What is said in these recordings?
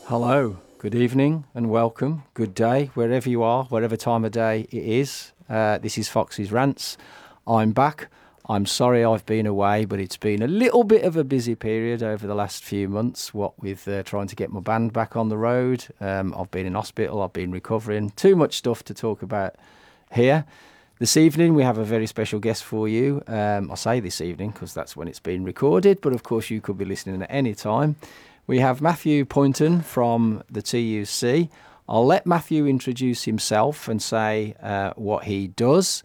Hello, good evening and welcome. Good day, wherever you are, whatever time of day it is. This is Fox's Rants. I'm back. I'm sorry I've been away, but it's been a little bit of a busy period over the last few months, what with trying to get my band back on the road. I've been in hospital, I've been recovering. Too much stuff to talk about here. This evening we have a very special guest for you. I say this evening because that's when it's been recorded, but of course you could be listening at any time. We have Matthew Poynton from the TUC. I'll let Matthew introduce himself and say what he does.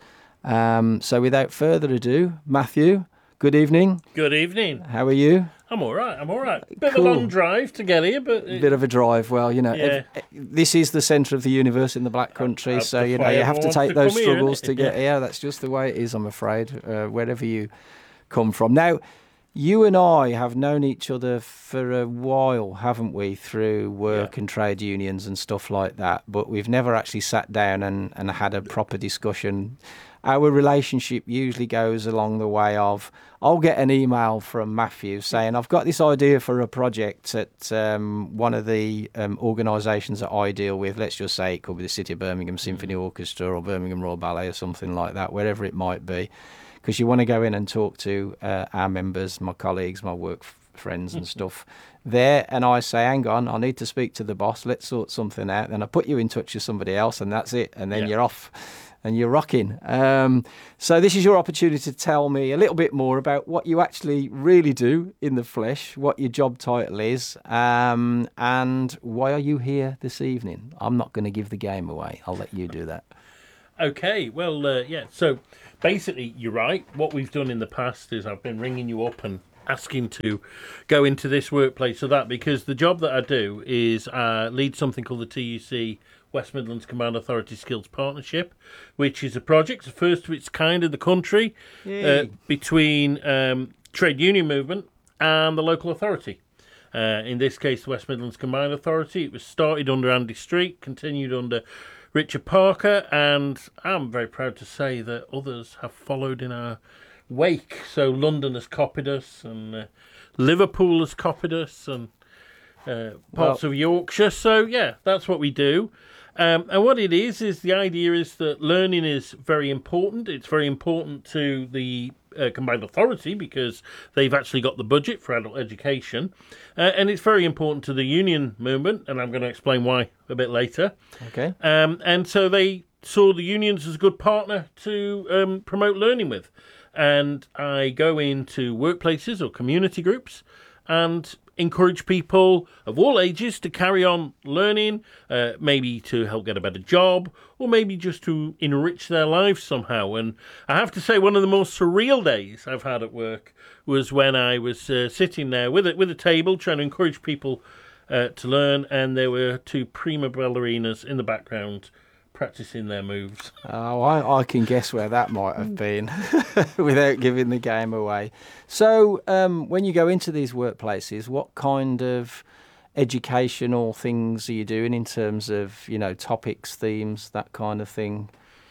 So without further ado, Matthew, good evening. Good evening. How are you? I'm all right. Bit Cool. of a long drive to get here, but... Bit of a drive. Well, you know, Yeah. this is the centre of the universe in the Black Country, That's so, you know, why you have to everyone take wants to those come here, struggles innit? to get here. That's just the way it is, I'm afraid, wherever you come from. Now, you and I have known each other for a while, haven't we, through work and trade unions and stuff like that, but we've never actually sat down and had a proper discussion. Our relationship usually goes along the way of, I'll get an email from Matthew saying, I've got this idea for a project at one of the organisations that I deal with. Let's just say it could be the City of Birmingham Symphony Orchestra or Birmingham Royal Ballet or something like that, wherever it might be. Because you want to go in and talk to our members, my colleagues, my work friends and stuff there. And I say, hang on, I need to speak to the boss. Let's sort something out. Then I put you in touch with somebody else and that's it. And then you're off and you're rocking. So this is your opportunity to tell me a little bit more about what you actually really do in the flesh, what your job title is, and why are you here this evening? I'm not going to give the game away. I'll let you do that. Okay, well, so basically, you're right. What we've done in the past is I've been ringing you up and asking to go into this workplace or that, because the job that I do is lead something called the TUC West Midlands Combined Authority Skills Partnership, which is a project, the first of its kind in the country, between trade union movement and the local authority. In this case, the West Midlands Combined Authority. It was started under Andy Street, continued under Richard Parker, and I'm very proud to say that others have followed in our wake. So London has copied us, and Liverpool has copied us, and parts of Yorkshire. So yeah, that's what we do. And what it is the idea is that learning is very important. It's very important to the Combined Authority because they've actually got the budget for adult education. And it's very important to the union movement, and I'm going to explain why a bit later. Okay. And so they saw the unions as a good partner to promote learning with. And I go into workplaces or community groups and encourage people of all ages to carry on learning, maybe to help get a better job, or maybe just to enrich their lives somehow. And I have to say, one of the most surreal days I've had at work was when I was sitting there with a table trying to encourage people to learn, and there were two prima ballerinas in the background practicing their moves. Oh, I can guess where that might have been without giving the game away. So when you go into these workplaces, what kind of educational things are you doing in terms of, you know, topics, themes, that kind of thing?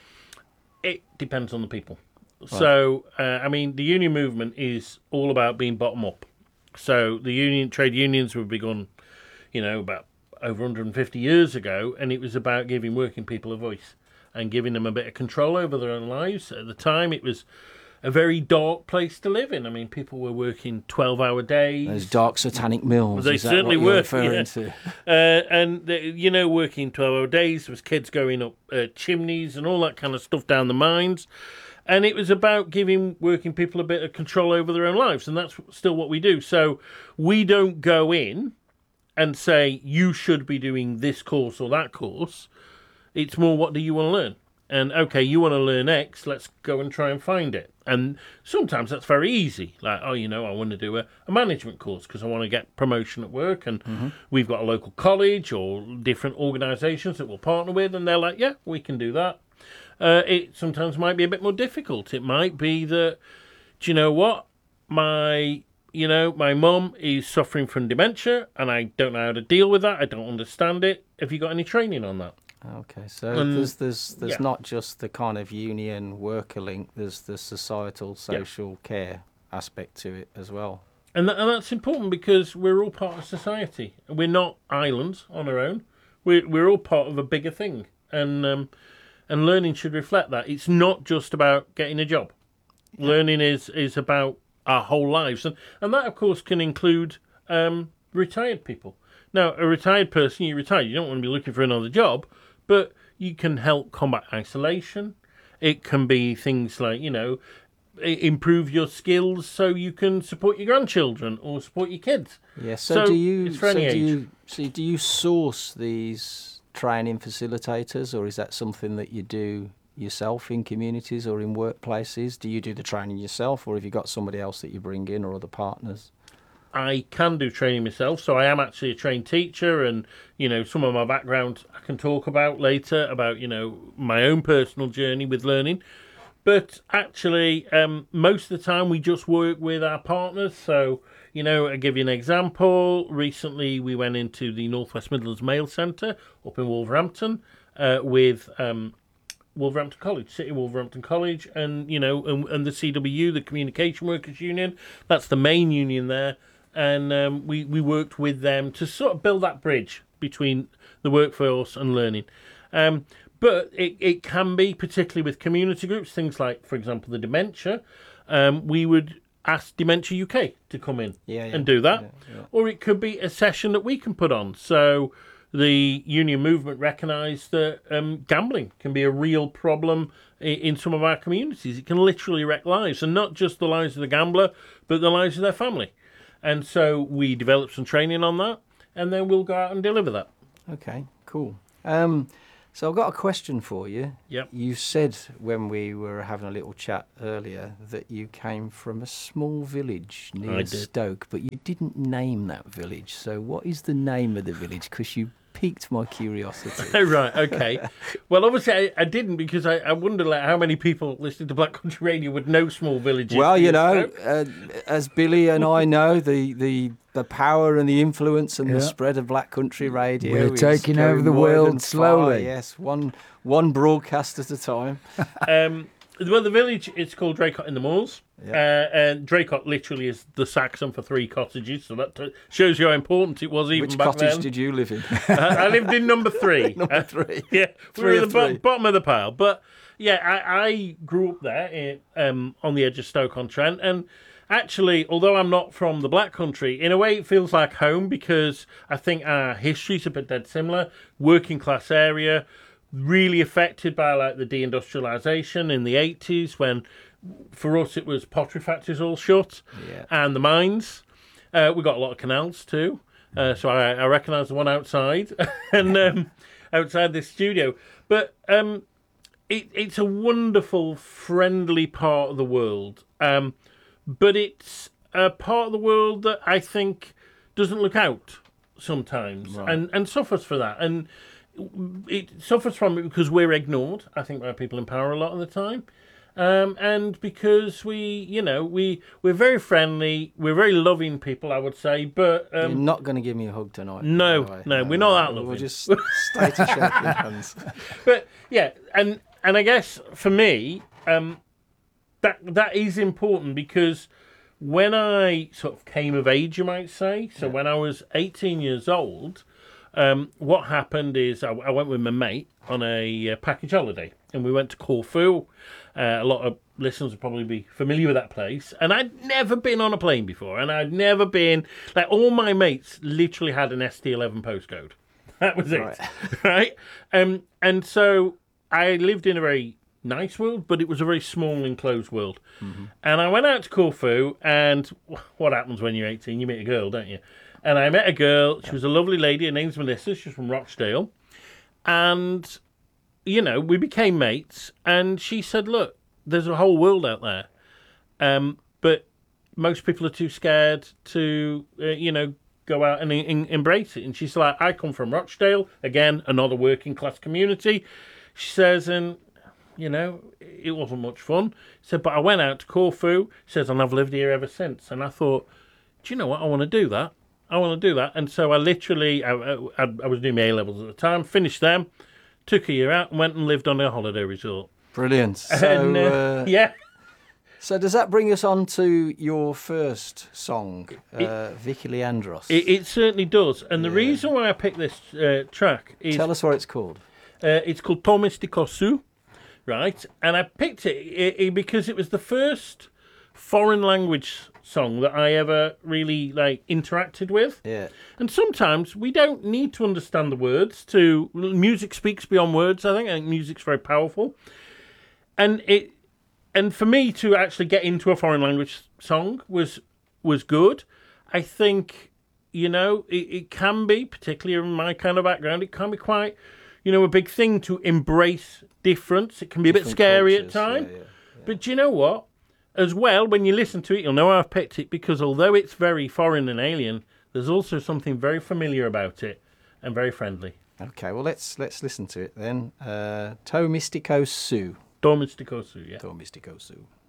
It depends on the people. Right. So, I mean, the union movement is all about being bottom up. So the trade unions were begun, you know, about over 150 years ago, and it was about giving working people a voice and giving them a bit of control over their own lives. At the time, it was a very dark place to live in. I mean, people were working 12-hour days. Those dark satanic mills. They is that certainly what you're were referring to? And you know, working 12-hour days. There was kids going up chimneys and all that kind of stuff down the mines. And it was about giving working people a bit of control over their own lives, and that's still what we do. So we don't go in and say, you should be doing this course or that course. It's more, what do you want to learn? And, okay, you want to learn X, let's go and try and find it. And sometimes that's very easy. Like, oh, you know, I want to do a management course because I want to get promotion at work. And we've got a local college or different organisations that we'll partner with. And they're like, yeah, we can do that. It sometimes might be a bit more difficult. It might be that, do you know what? My mum is suffering from dementia and I don't know how to deal with that. I don't understand it. Have you got any training on that? Okay, so there's not just the kind of union worker link, there's the societal, social care aspect to it as well. and that's important because we're all part of society. We're not islands on our own. We're all part of a bigger thing, and learning should reflect that. It's not just about getting a job. Yeah. Learning is about our whole lives, and that of course can include retired people. Now, a retired person, you're retired. You don't want to be looking for another job, but you can help combat isolation. It can be things like, improve your skills so you can support your grandchildren or support your kids. Yeah. So do you source these training facilitators, or is that something that you do yourself in communities or in workplaces? Do you do the training yourself, or have you got somebody else that you bring in or other partners? I can do training myself, so I am actually a trained teacher, and some of my background I can talk about later about my own personal journey with learning. But actually, most of the time we just work with our partners. So, I'll give you an example. Recently, we went into the North West Midlands Mail Centre up in Wolverhampton with Wolverhampton College, City Wolverhampton College, and and the CWU, the Communication Workers Union. That's the main union there. And we worked with them to sort of build that bridge between the workforce and learning. But it can be, particularly with community groups, things like, for example, the dementia. We would ask Dementia UK to come in and do that. Yeah. Or it could be a session that we can put on. So the union movement recognised that gambling can be a real problem in some of our communities. It can literally wreck lives, and not just the lives of the gambler, but the lives of their family. And so we developed some training on that, and then we'll go out and deliver that. Okay, cool. So I've got a question for you. Yep. You said when we were having a little chat earlier that you came from a small village near Stoke, but you didn't name that village. So what is the name of the village? Because you piqued my curiosity. Right, okay. Well, obviously I didn't, because I wonder how many people listening to Black Country Radio would know small villages. Well, as Billy and I know, the power and the influence and the spread of Black Country Radio. We're taking over the world slowly. Yes, one broadcast at a time. Well, the village, it's called Draycott in the Moors. Yeah. And Draycott literally is the Saxon for 3 cottages, so that shows you how important it was even back then. Which cottage did you live in? I lived in number 3. Number 3. Yeah, we were at the bottom of the pile. But yeah, I grew up there on the edge of Stoke-on-Trent, and actually, although I'm not from the Black Country, in a way it feels like home, because I think our history's a bit dead similar. Working class area, really affected by like the deindustrialisation in the 80s, when for us it was pottery factories all shut, and the mines. We got a lot of canals too, so I recognise the one outside and outside this studio. But it's a wonderful, friendly part of the world. But it's a part of the world that I think doesn't look out sometimes, right, and suffers for that. And it suffers from it because we're ignored, I think, by people in power a lot of the time. And because we're very friendly, we're very loving people, I would say. But you're not going to give me a hug tonight. No, we're not that loving. We'll just stay to shaking hands. But yeah, and I guess for me, that is important, because when I sort of came of age, you might say, so when I was 18 years old, what happened is I went with my mate on a package holiday, and we went to Corfu. A lot of listeners will probably be familiar with that place, and I'd never been on a plane before, and I'd never been, like, all my mates literally had an ST11 postcode. That was it, right? And so I lived in a very nice world, but it was a very small enclosed world. Mm-hmm. And I went out to Corfu, and what happens when you're 18? You meet a girl, don't you? And I met a girl. She was a lovely lady. Her name's Melissa. She's from Rochdale. And, we became mates. And she said, look, there's a whole world out there. But most people are too scared to, go out and embrace it. And she's like, I come from Rochdale. Again, another working class community. She says, and, it wasn't much fun. She said, but I went out to Corfu. She says, and I've lived here ever since. And I thought, do you know what? I want to do that. And so I literally, I was doing my A-levels at the time, finished them, took a year out and went and lived on a holiday resort. Brilliant. So, So does that bring us on to your first song, Vicky Leandros? It certainly does. And the reason why I picked this track is... Tell us what it's called. It's called To Mystico Sou, right? And I picked it because it was the first foreign language song that I ever really interacted with. Yeah. And sometimes we don't need to understand the words. Music speaks beyond words. I think music's very powerful. And for me to actually get into a foreign language song was good. I think, it can be, particularly in my kind of background, it can be quite, a big thing to embrace difference. It can be a bit scary at times. Yeah. But you know what? As well, when you listen to it, you'll know I've picked it because although it's very foreign and alien, there's also something very familiar about it and very friendly. Okay, well, let's listen to it then. To Mystico Sou. To Mystico Sou, yeah. To Mystico Sou.